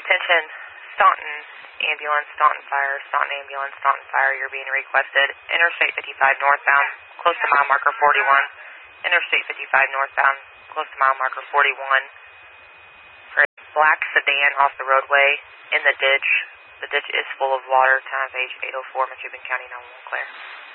Attention, Staunton ambulance, Staunton ambulance, Staunton fire, you're being requested. Interstate 55 northbound, close to mile marker 41. Interstate 55 northbound, close to mile marker 41. For a black sedan off the roadway in the ditch. The ditch is full of water. Time of age 8:04, Metro County 911 clear.